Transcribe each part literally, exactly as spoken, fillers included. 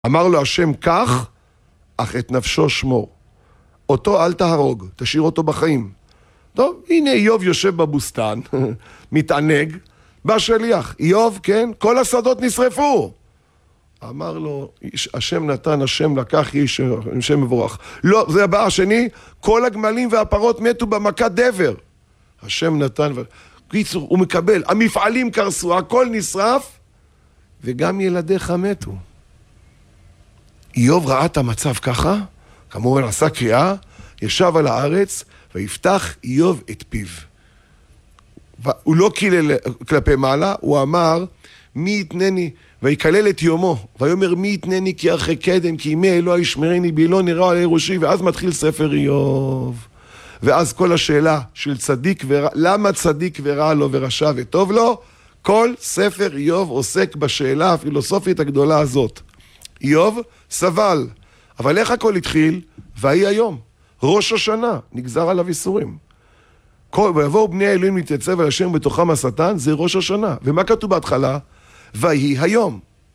אמר לו השם כך, אך את נפשו שמור. אותו אל תהרוג, תשאיר אותו בחיים. טוב, הנה איוב יושב בבוסתן, מתענג, בא שליח. איוב, כן, כל השדות נשרפו. אמר לו, השם נתן, השם לקח, איש, השם מבורך. לא, זה הבא השני, כל הגמלים והפרות מתו במכת דבר. השם נתן, קיצור, הוא מקבל, המפעלים קרסו, הכל נשרף, וגם ילדיך מתו. איוב ראה את המצב ככה, כמובן עשה קריאה, ישב על הארץ, ויפתח איוב את פיו. הוא לא קילל כלפי מעלה, הוא אמר, מי יתנני, ויקלל את יומו, ויאמר מי יתנני כי ארחי קדם, כי ימי אלוה ישמרני בי לא נראה עלי ראשי, ואז מתחיל ספר איוב. ואז כל השאלה של צדיק ורע, למה צדיק ורע לו ורשע וטוב לו? כל ספר איוב עוסק בשאלה הפילוסופית הגדולה הזאת. איוב סבל, אבל איך הכל התחיל? והיא היום, ראש השנה, נגזר עליו איסורים. כל, ויבואו בני האלוהים להתייצב על השם בתוכם השטן, זה ראש השנה. ומה כתוב בהתחלה? והיא היום.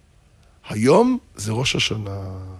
היום זה ראש השנה.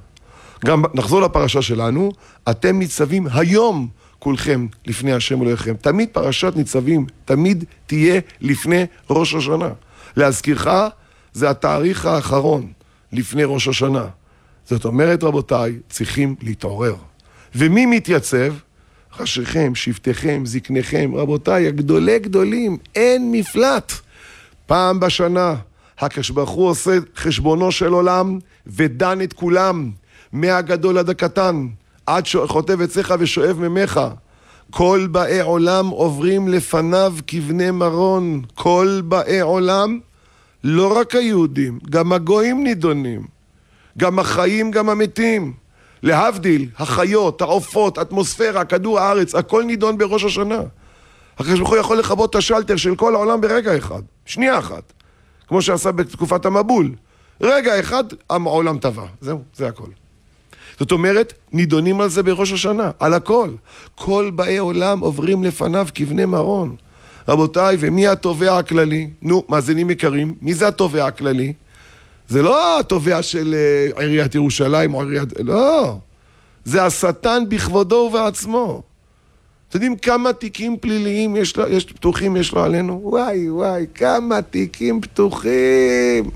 גם נחזור לפרשה שלנו, אתם ניצבים היום כולכם לפני השם אלוהיכם. תמיד פרשת ניצבים, תמיד תהיה לפני ראש השנה. להזכירך, זה התאריך האחרון לפני ראש השנה. זאת אומרת, רבותיי, צריכים להתעורר. ומי מתייצב? ראשיכם, שבטיכם, זקניכם, רבותיי, הגדולי גדולים, אין מפלט. פעם בשנה, הקדוש ברוך הוא עושה חשבונו של עולם, ודן את כולם, מהגדול עד הקטן, עד שחוטב אצלך ושואב ממך. כל באי עולם עוברים לפניו כבני מרון. כל באי עולם, לא רק היהודים, גם הגויים נידונים. גם החיים, גם המתים. להבדיל, החיות, העופות, האטמוספירה, כדור הארץ, הכל נידון בראש השנה. הקדוש ברוך הוא יכול לכבות את השלטר של כל העולם ברגע אחד, שנייה אחת, כמו שעשה בתקופת המבול. רגע אחד, העולם טבע. זהו, זה הכל. זאת אומרת, נידונים על זה בראש השנה, על הכל. כל באי עולם עוברים לפניו כבני מרון. רבותיי, ומי התובע הכללי? נו, מאזינים יקרים, מי זה התובע הכללי? זה לא התובע של uh, עיריית ירושלים או עיריית... לא. זה השטן בכבודו ובעצמו. אתם יודעים כמה תיקים פליליים יש, לו, יש פתוחים יש לו עלינו? וואי וואי, כמה תיקים פתוחים.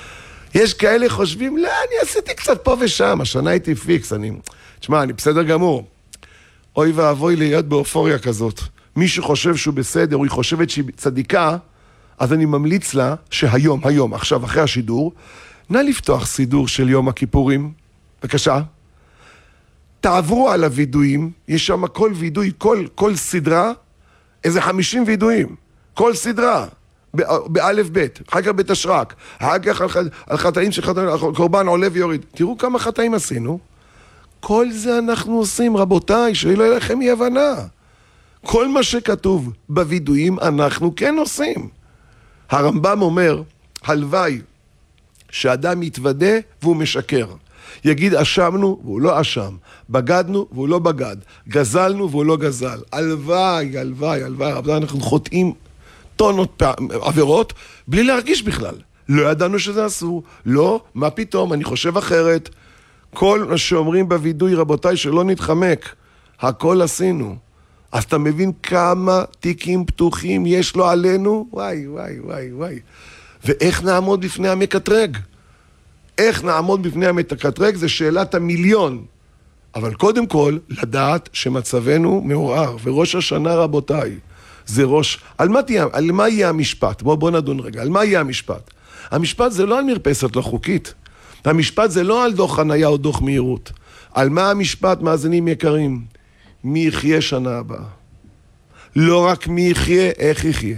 יש כאלה חושבים, לא, אני עשיתי קצת פה ושם, השנה הייתי פיקס, אני... תשמע, אני בסדר גמור. אוי ואבוי להיות באופוריה כזאת. מי שחושב שהוא בסדר, או היא חושבת שהיא צדיקה, אז אני ממליץ לה שהיום, היום, עכשיו, אחרי השידור, נא לפתוח סידור של יום הכיפורים. בבקשה. תעברו על הוידויים, יש שם כל וידוי, כל, כל סדרה, איזה חמישים וידויים. כל סדרה, באלף בית, אחר כך בתשרק, אחר כך על, על חטאים של חטאים, קורבן עולה ויוריד. תראו כמה חטאים עשינו. כל זה אנחנו עושים, רבותיי, שלא יהיה לכם אי הבנה. כל מה שכתוב בוידויים אנחנו כן עושים. הרמב"ם אומר, הלוואי שאדם יתוודה והוא משקר. יגיד אשמנו והוא לא אשם, בגדנו והוא לא בגד, גזלנו והוא לא גזל. הלוואי, הלוואי, הלוואי, אנחנו חוטאים טונות עבירות בלי להרגיש בכלל. לא ידענו שזה אסור, לא, מה פתאום, אני חושב אחרת. כל מה שאומרים בוידוי, רבותיי, שלא נתחמק, הכל עשינו. אז אתה מבין כמה תיקים פתוחים יש לו עלינו? וואי, וואי, וואי, וואי. ואיך נעמוד בפני המקטרג? איך נעמוד בפני המקטרג? זה שאלת המיליון. אבל קודם כל, לדעת שמצבנו מעורער. וראש השנה, רבותיי, זה ראש... על מה, תהיה, על מה יהיה המשפט? בוא, בוא נדון רגע. על מה יהיה המשפט? המשפט זה לא על מרפסת לא חוקית. המשפט זה לא על דוח חניה או דוח מהירות. על מה המשפט, מאזינים יקרים? מי יחיה שנה הבאה? לא רק מי יחיה, איך יחיה.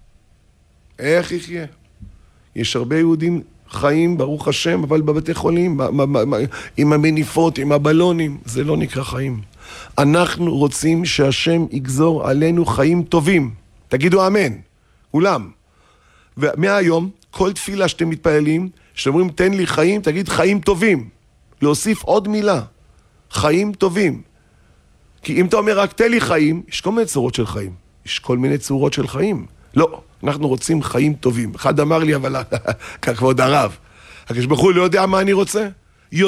איך יחיה. יש הרבה יהודים חיים, ברוך השם, אבל בבתי חולים, עם המניפות, עם הבלונים, זה לא נקרא חיים. אנחנו רוצים שהשם יגזור עלינו חיים טובים. תגידו אמן, אולם. ומהיום, כל תפילה שאתם מתפעלים, שאתם אומרים, תן לי חיים, תגיד חיים טובים. להוסיף עוד מילה, חיים טובים. כי אם אתה אומר רק תן לי חיים, יש כל מיני צורות של חיים. יש כל מיני צורות של חיים. לא, אנחנו רוצים חיים טובים. אחד אמר לי, אבל ככבוד הרב, הקדוש ברוך הוא לא יודע מה אני רוצה.